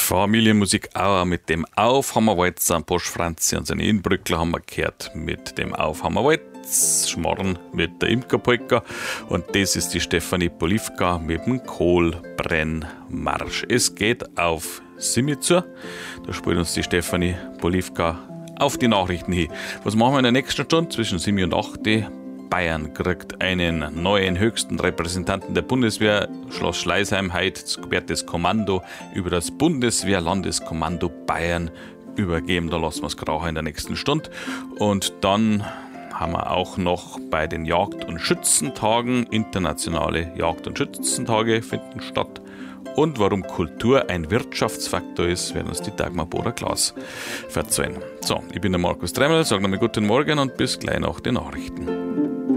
Familienmusik auch mit dem Aufhammerwalzer, Bosch Franzi und seine Inbrückler haben wir gehört mit dem Aufhammerwalz, Schmarrn mit der Imkerpolka und das ist die Stefanie Polivka mit dem Kohlbrennmarsch. Es geht auf Simi zu, da spielt uns die Stefanie Polivka auf die Nachrichten hin. Was machen wir in der nächsten Stunde zwischen 7 und 8? Bayern kriegt einen neuen höchsten Repräsentanten der Bundeswehr. Schloss Schleißheim heute wird das Kommando über das Bundeswehr-Landeskommando Bayern übergeben. Da lassen wir es grauchen in der nächsten Stunde. Und dann haben wir auch noch bei den Jagd- und Schützentagen, internationale Jagd- und Schützentage finden statt. Und warum Kultur ein Wirtschaftsfaktor ist, werden uns die Dagmar Boder-Klaas erzählen. So, ich bin der Markus Dremmel, sage nochmal guten Morgen und bis gleich nach den Nachrichten.